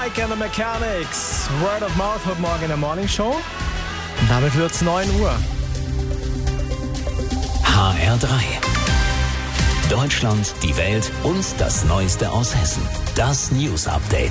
Mike and the Mechanics. Word of Mouth heute Morgen in der Morning Show. Und damit wird's 9 Uhr. HR3. Deutschland, die Welt und das Neueste aus Hessen. Das News Update.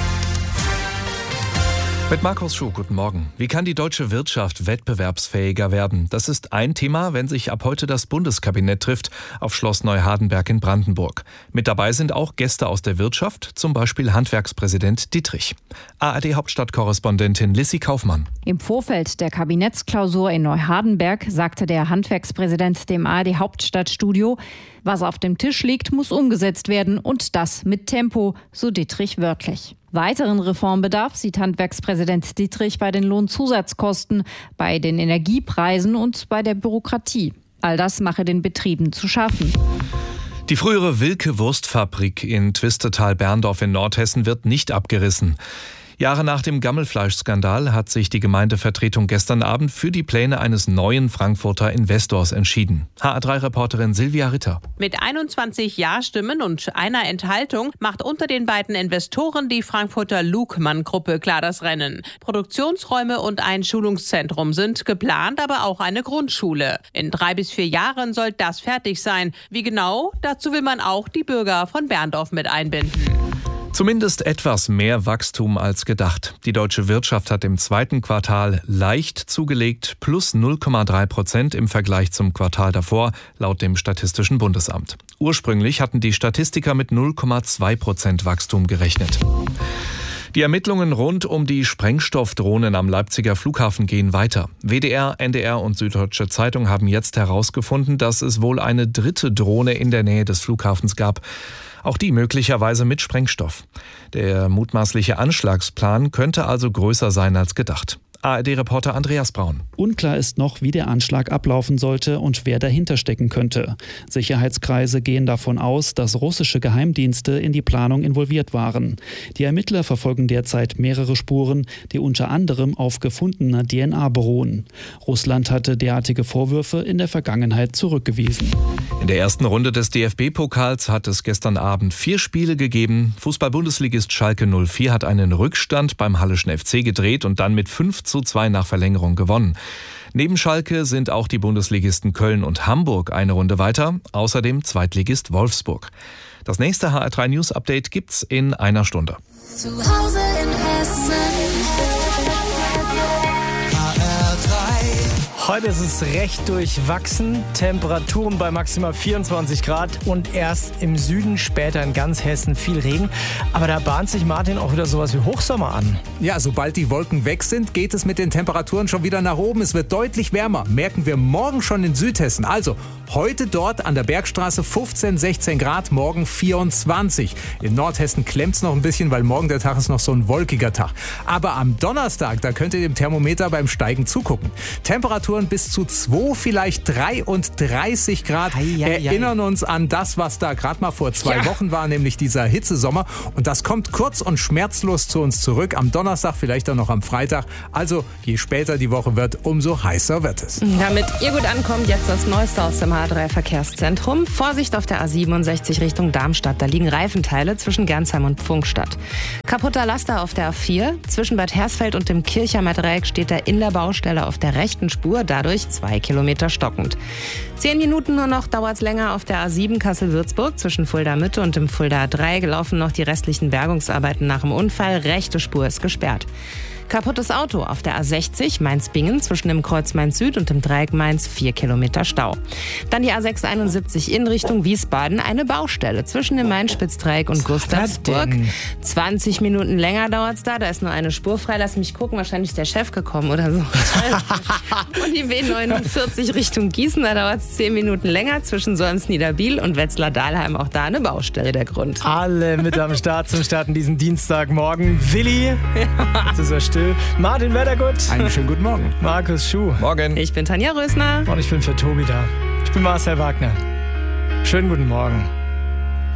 Mit Markus Schuh, guten Morgen. Wie kann die deutsche Wirtschaft wettbewerbsfähiger werden? Das ist ein Thema, wenn sich ab heute das Bundeskabinett trifft auf Schloss Neuhardenberg in Brandenburg. Mit dabei sind auch Gäste aus der Wirtschaft, zum Beispiel Handwerkspräsident Dietrich. ARD-Hauptstadtkorrespondentin Lissy Kaufmann. Im Vorfeld der Kabinettsklausur in Neuhardenberg sagte der Handwerkspräsident dem ARD-Hauptstadtstudio, was auf dem Tisch liegt, muss umgesetzt werden und das mit Tempo, so Dietrich wörtlich. Weiteren Reformbedarf sieht Handwerkspräsident Dietrich bei den Lohnzusatzkosten, bei den Energiepreisen und bei der Bürokratie. All das mache den Betrieben zu schaffen. Die frühere Wilke-Wurstfabrik in Twistetal-Berndorf in Nordhessen wird nicht abgerissen. Jahre nach dem Gammelfleischskandal hat sich die Gemeindevertretung gestern Abend für die Pläne eines neuen Frankfurter Investors entschieden. HR3-Reporterin Silvia Ritter. Mit 21 Ja-Stimmen und einer Enthaltung macht unter den beiden Investoren die Frankfurter Lugmann-Gruppe klar das Rennen. Produktionsräume und ein Schulungszentrum sind geplant, aber auch eine Grundschule. In 3 bis 4 Jahren soll das fertig sein. Wie genau? Dazu will man auch die Bürger von Berndorf mit einbinden. Zumindest etwas mehr Wachstum als gedacht. Die deutsche Wirtschaft hat im zweiten Quartal leicht zugelegt, plus 0,3% im Vergleich zum Quartal davor, laut dem Statistischen Bundesamt. Ursprünglich hatten die Statistiker mit 0,2% Wachstum gerechnet. Die Ermittlungen rund um die Sprengstoffdrohnen am Leipziger Flughafen gehen weiter. WDR, NDR und Süddeutsche Zeitung haben jetzt herausgefunden, dass es wohl eine dritte Drohne in der Nähe des Flughafens gab. Auch die möglicherweise mit Sprengstoff. Der mutmaßliche Anschlagsplan könnte also größer sein als gedacht. ARD-Reporter Andreas Braun. Unklar ist noch, wie der Anschlag ablaufen sollte und wer dahinter stecken könnte. Sicherheitskreise gehen davon aus, dass russische Geheimdienste in die Planung involviert waren. Die Ermittler verfolgen derzeit mehrere Spuren, die unter anderem auf gefundener DNA beruhen. Russland hatte derartige Vorwürfe in der Vergangenheit zurückgewiesen. In der ersten Runde des DFB-Pokals hat es gestern Abend 4 Spiele gegeben. Fußball-Bundesligist Schalke 04 hat einen Rückstand beim Halleschen FC gedreht und dann mit 5:2 nach Verlängerung gewonnen. Neben Schalke sind auch die Bundesligisten Köln und Hamburg eine Runde weiter, außerdem Zweitligist Wolfsburg. Das nächste HR3 News Update gibt's in einer Stunde. Zu Hause in Hessen. Heute ist es recht durchwachsen. Temperaturen bei maximal 24 Grad und erst im Süden, später in ganz Hessen viel Regen. Aber da bahnt sich, Martin, auch wieder sowas wie Hochsommer an. Ja, sobald die Wolken weg sind, geht es mit den Temperaturen schon wieder nach oben. Es wird deutlich wärmer. Merken wir morgen schon in Südhessen. Also heute dort an der Bergstraße 15, 16 Grad, morgen 24. In Nordhessen klemmt es noch ein bisschen, weil morgen der Tag ist noch so ein wolkiger Tag. Aber am Donnerstag, da könnt ihr dem Thermometer beim Steigen zugucken. Temperaturen bis zu 2, vielleicht 33 Grad. Erinnern uns an das, was da gerade mal vor 2 Wochen war, nämlich dieser Hitzesommer. Und das kommt kurz und schmerzlos zu uns zurück. Am Donnerstag, vielleicht auch noch am Freitag. Also je später die Woche wird, umso heißer wird es. Damit ihr gut ankommt, jetzt das Neueste aus dem H3-Verkehrszentrum. Vorsicht auf der A67 Richtung Darmstadt. Da liegen Reifenteile zwischen Gernsheim und Pfungstadt. Kaputter Laster auf der A4. Zwischen Bad Hersfeld und dem Kirchheimer Dreieck steht er in der Baustelle auf der rechten Spur. Dadurch 2 Kilometer stockend. 10 Minuten nur noch dauert es länger auf der A7 Kassel-Würzburg. Zwischen Fulda Mitte und dem Fulda Dreieck laufen noch die restlichen Bergungsarbeiten nach dem Unfall. Rechte Spur ist gesperrt. Kaputtes Auto auf der A60 Mainz-Bingen zwischen dem Kreuz Mainz-Süd und dem Dreieck Mainz 4 Kilometer Stau. Dann die A671 in Richtung Wiesbaden, eine Baustelle zwischen dem Main-Spitz-Dreieck und Gustavsburg. 20 Minuten länger dauert es da ist nur eine Spur frei. Lass mich gucken, wahrscheinlich ist der Chef gekommen oder so. Und die W49 Richtung Gießen, da dauert es 10 Minuten länger zwischen Solms-Niederbiel und Wetzlar-Dahlheim. Auch da eine Baustelle, der Grund. Alle mit am Start zum Starten diesen Dienstagmorgen. Willi, jetzt ist er still. Martin Wettergut. Einen schönen guten Morgen. Markus Schuh. Morgen. Ich bin Tanja Rösner. Und ich bin für Tobi da. Ich bin Marcel Wagner. Schönen guten Morgen.